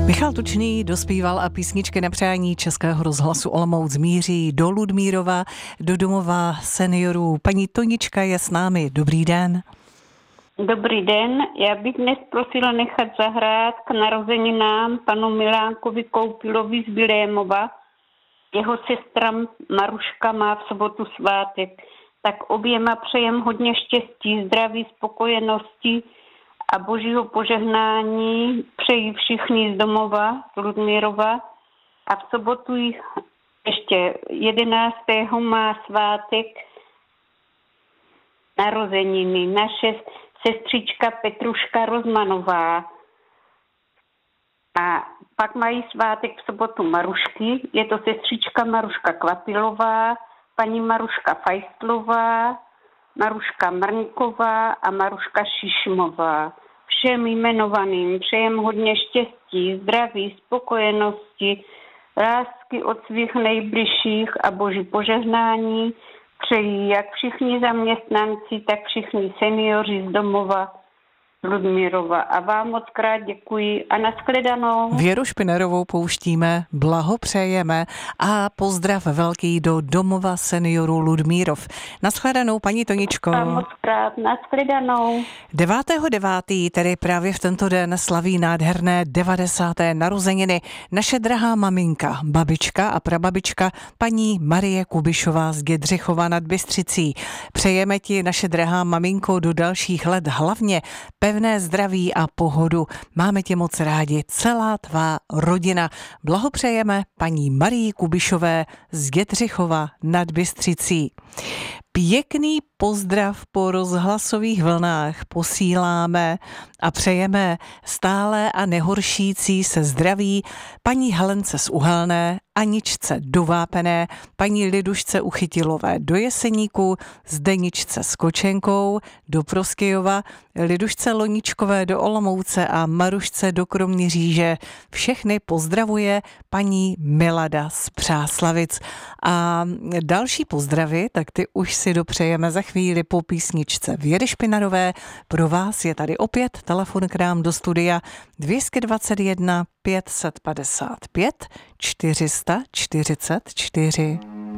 Michal Tučný dospíval a písničky na přání Českého rozhlasu Olomouc míří do Ludmírova, do domova seniorů. Paní Tonička je s námi. Dobrý den. Dobrý den, já bych dnes prosila nechat zahrát k narozeninám panu Milánkovi Koupilovi z Vilémova. Jeho sestra Maruška má v sobotu svátek. Tak oběma přejem hodně štěstí, zdraví, spokojenosti a božího požehnání přejí všichni z domova, z Ludmírova. A v sobotu ještě 11. má svátek narozeniny naše sestřička Petruška Rozmanová. A pak mají svátek v sobotu Marušky. Je to sestřička Maruška Kvapilová, paní Maruška Fajstlová, Maruška Mrnková a Maruška Šišmová. Všem jmenovaným přejem hodně štěstí, zdraví, spokojenosti, lásky od svých nejbližších a boží požehnání přejí jak všichni zaměstnanci, tak všichni seniori z domova Ludmírova. A vám moc krát děkuji a nashledanou. Věru Špinerovou pouštíme, blahopřejeme a pozdrav velký do domova seniorů Ludmírov. Nashledanou, paní Toničko. A moc krát, nashledanou. 9.9., tedy právě v tento den, slaví nádherné 90. narozeniny naše drahá maminka, babička a prababička paní Marie Kubišová z Gedřichova nad Bystřicí. Přejeme ti, naše drahá maminko, do dalších let hlavně pevné zdraví a pohodu. Máme tě moc rádi, celá tvá rodina. Blahopřejeme paní Marii Kubišové z Gedřichova nad Bystřicí. Pěkný pozdrav po rozhlasových vlnách posíláme a přejeme stále a nehoršící se zdraví paní Helence z Uhelné, Aničce do Vápené, paní Lidušce Uchytilové do Jeseníku, Zdeničce s Kočenkou do Proskyjova, Lidušce Loničkové do Olomouce a Marušce do Kroměříže. Všechny pozdravuje paní Milada z Přáslavic. A další pozdravy, tak ty už si dopřejeme za chvíli po písničce Věry Špinarové. Pro vás je tady opět telefon k nám do studia 221 555 444.